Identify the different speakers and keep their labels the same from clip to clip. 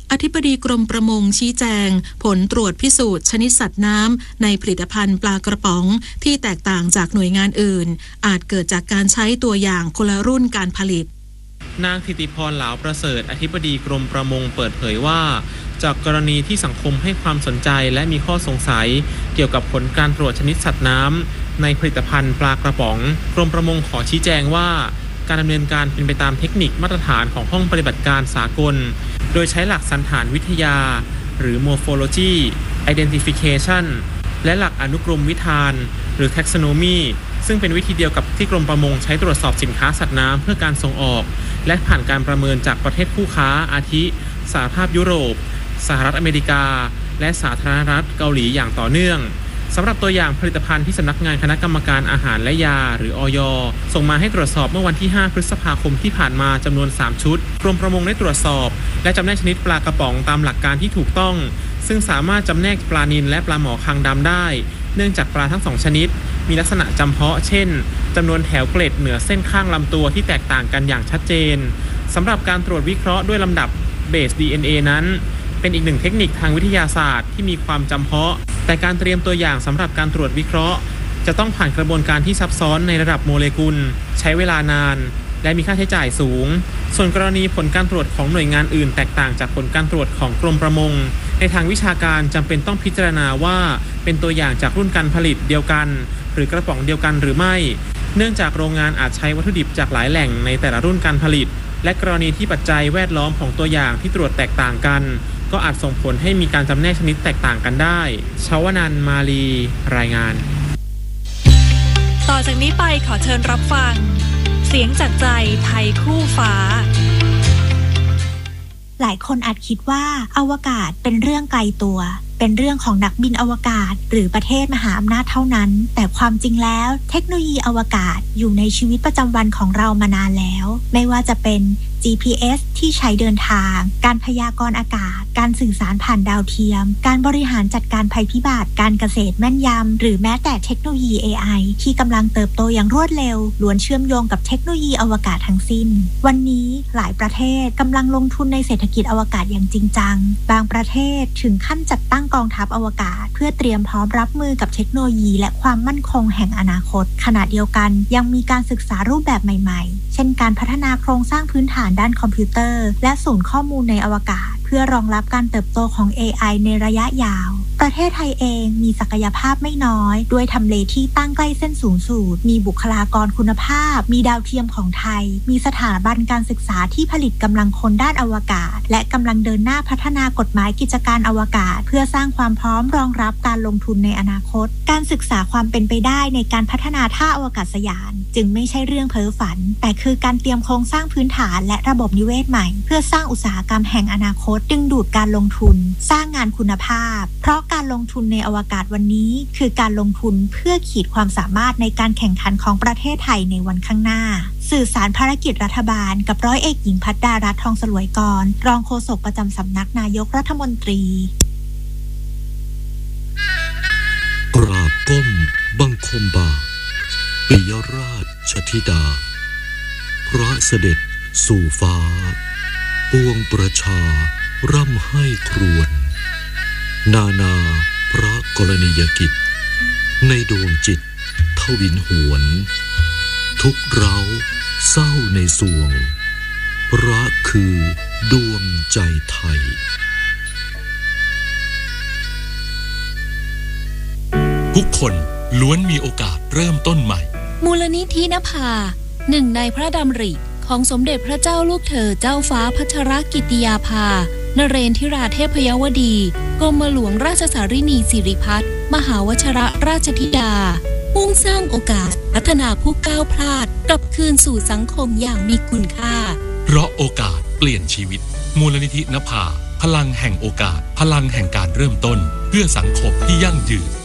Speaker 1: อธิบดีกรมประมงชี้แจงผลตรวจพิสูจน์ชนิดสัตว์น้ำในผลิตภัณฑ์ปลากระป๋องที่แตกต่างจากหน่วยงานอื่นอาจเกิดจากการใช้ตัวอย่างคนละรุ่นการผลิต
Speaker 2: นางธิติพร เหลาประเสริฐอธิบดีกรมประมงเปิดเผยว่าจากกรณีที่สังคมให้ความสนใจและมีข้อสงสัยเกี่ยวกับผลการตรวจชนิดสัตว์น้ำในผลิตภัณฑ์ปลากระป๋องกรมประมงขอชี้แจงว่าการดำเนินการเป็นไปตามเทคนิคมาตรฐานของห้องปฏิบัติการสากลโดยใช้หลักสันฐานวิทยาหรือ Morphology Identification และหลักอนุกรมวิธานหรือ Taxonomy ซึ่งเป็นวิธีเดียวกับที่กรมประมงใช้ตรวจสอบสินค้าสัตว์น้ำเพื่อการส่งออกและผ่านการประเมินจากประเทศคู่ค้าอาทิสหภาพยุโรปสหรัฐอเมริกาและสาธารณรัฐเกาหลีอย่างต่อเนื่องสำหรับตัวอย่างผลิตภัณฑ์ที่สำนักงานคณะกรรมการอาหารและยาหรืออย.ส่งมาให้ตรวจสอบเมื่อวันที่5พฤษภาคมที่ผ่านมาจำนวน3ชุดกรมประมงได้ตรวจสอบและจำแนกชนิดปลากระป๋องตามหลักการที่ถูกต้องซึ่งสามารถจำแนกปลานิลและปลาหมอคางดำได้เนื่องจากปลาทั้ง2ชนิดมีลักษณะจำเพาะเช่นจำนวนแถวเกล็ดเหนือเส้นข้างลำตัวที่แตกต่างกันอย่างชัดเจนสำหรับการตรวจวิเคราะห์ด้วยลำดับเบส DNA นั้นเป็นอีกหนึ่งเทคนิคทางวิทยาศาสตร์ที่มีความจำเพาะแต่การเตรียมตัวอย่างสำหรับการตรวจวิเคราะห์จะต้องผ่านกระบวนการที่ซับซ้อนในระดับโมเลกุลใช้เวลานานและมีค่าใช้จ่ายสูงส่วนกรณีผลการตรวจของหน่วยงานอื่นแตกต่างจากผลการตรวจของกรมประมงในทางวิชาการจำเป็นต้องพิจารณาว่าเป็นตัวอย่างจากรุ่นการผลิตเดียวกันหรือกระป๋องเดียวกันหรือไม่เนื่องจากโรงงานอาจใช้วัตถุดิบจากหลายแหล่งในแต่ละรุ่นการผลิตและกรณีที่ปัจจัยแวดล้อมของตัวอย่างที่ตรวจแตกต่างกันก็อาจส่งผลให้มีการจำแนกชนิดแตกต่างกันได้ชวนันท์ มาลีรายงาน
Speaker 3: ต่อจากนี้ไปขอเชิญรับฟังเสียงจากใจไทยคู่ฟ้า
Speaker 4: หลายคนอาจคิดว่าอวกาศเป็นเรื่องไกลตัวเป็นเรื่องของนักบินอวกาศหรือประเทศมหาอำนาจเท่านั้นแต่ความจริงแล้วเทคโนโลยีอวกาศอยู่ในชีวิตประจำวันของเรามานานแล้วไม่ว่าจะเป็น GPS ที่ใช้เดินทางการพยากรณ์อากาศการสื่อสารผ่านดาวเทียมการบริหารจัดการภัยพิบัติการเกษตรแม่นยำหรือแม้แต่เทคโนโลยี AI ที่กำลังเติบโตอย่างรวดเร็วล้วนเชื่อมโยงกับเทคโนโลยีอวกาศทั้งสิ้นวันนี้หลายประเทศกำลังลงทุนในเศรษฐกิจอวกาศอย่างจริงจังบางประเทศถึงขั้นจัดตั้งกองทัพอวกาศเพื่อเตรียมพร้อมรับมือกับเทคโนโลยีและความมั่นคงแห่งอนาคตขณะเดียวกันยังมีการศึกษารูปแบบใหม่ๆเช่นการพัฒนาโครงสร้างพื้นฐานด้านคอมพิวเตอร์และศูนย์ข้อมูลในอวกาศเพื่อรองรับการเติบโตของ AI ในระยะยาวประเทศไทยเองมีศักยภาพไม่น้อยด้วยทำเลที่ตั้งใกล้เส้นศูนย์สูตรมีบุคลากรคุณภาพมีดาวเทียมของไทยมีสถาบันการศึกษาที่ผลิตกำลังคนด้านอวกาศและกำลังเดินหน้าพัฒนากฎหมายกิจการอวกาศเพื่อสร้างความพร้อมรองรับการลงทุนในอนาคตการศึกษาความเป็นไปได้ในการพัฒนาท่าอวกาศยานจึงไม่ใช่เรื่องเพ้อฝันแต่คือการเตรียมโครงสร้างพื้นฐานและระบบนิเวศใหม่เพื่อสร้างอุตสาหกรรมแห่งอนาคตดึงดูดการลงทุนสร้างงานคุณภาพเพราะการลงทุนในอวกาศวันนี้คือการลงทุนเพื่อขีดความสามารถในการแข่งขันของประเทศไทยในวันข้างหน้าสื่อสารภารกิจรัฐบาลกับร้อยเอกหญิงภัทรดารัตน์ ทองสลวยกรรองโฆษกประจำสำนักนายกรัฐมนตรี
Speaker 5: กราบก้มบังคมบาทปิยราชธิดาพระเสด็จสู่ฟ้าปวงประชาร่ำให้ครวญนานาพระกรณียกิจในดวงจิตทวินหวนทุกเร้าเศร้าในสวงพระคือดวงใจไทย
Speaker 6: ทุกคนล้วนมีโอกาสเริ่มต้นใหม่
Speaker 3: มูลนิธินภาหนึ่งในพระดำริของสมเด็จพระเจ้าลูกเธอเจ้าฟ้าพัชรกิติยาภานเรนทิราเทพยวดีกรมหลวงราชสารินีสิริพัฒน์มหาวชิรราชธิดามุ่งสร้างโอกาสพัฒนาผู้ก้าวพลาดกลับคืนสู่สังคมอย่างมีคุณค่า
Speaker 6: เพราะโอกาสเปลี่ยนชีวิตมูลนิธินภาพลังแห่งโอกาสพลังแห่งการเริ่มต้นเพื่อสังคมที่ยั่งยืน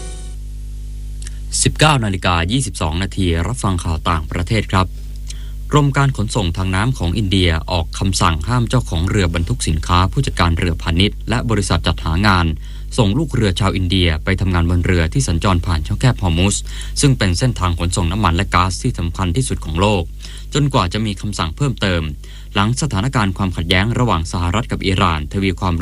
Speaker 7: 19:22 นาทีรับฟังข่าวต่างประเทศครับกรมการขนส่งทางน้ำของอินเดียออกคำสั่งห้ามเจ้าของเรือบรรทุกสินค้าผู้จัดการเรือพาณิชย์และบริษัทจัดหางานส่งลูกเรือชาวอินเดียไปทำงานบนเรือที่สัญจรผ่านช่องแคบฮอร์มุซซึ่งเป็นเส้นทางขนส่งน้ำมันและก๊าซที่สำคัญที่สุดของโลกจนกว่าจะมีคำสั่งเพิ่มเติมหลังสถานการณ์ความขัดแย้งระหว่างสหรัฐกับอิหร่านทวีความ